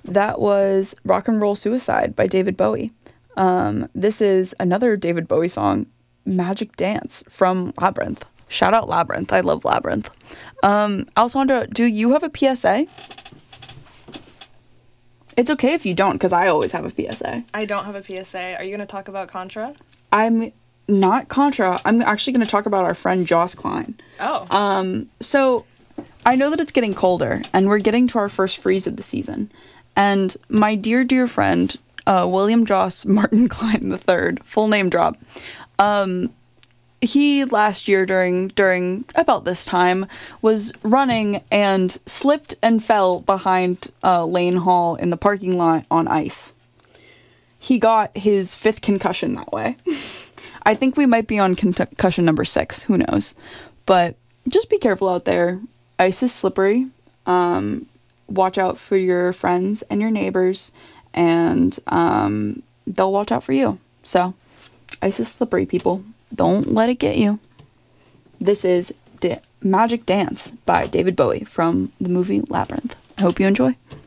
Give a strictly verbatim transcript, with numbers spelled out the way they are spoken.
That was Rock and Roll Suicide by David Bowie. Um, this is another David Bowie song, Magic Dance from Labyrinth. Shout out Labyrinth. I love Labyrinth. Um, Alessandra, do you have a P S A? It's okay if you don't, because I always have a P S A. I don't have a P S A. Are you going to talk about Contra? I'm not Contra. I'm actually going to talk about our friend Joss Klein. Oh. Um, so I know that it's getting colder, and we're getting to our first freeze of the season. And my dear, dear friend, uh, William Joss Martin Klein the third, full name drop, um, he last year during during about this time was running and slipped and fell behind uh, Lane Hall in the parking lot on ice. He got his fifth concussion that way. I think we might be on concussion number six. Who knows? But just be careful out there. Ice is slippery. Um, watch out for your friends and your neighbors, and um, they'll watch out for you. So, ice is slippery, people. Don't let it get you. This is Da- Magic Dance by David Bowie from the movie Labyrinth. I hope you enjoy.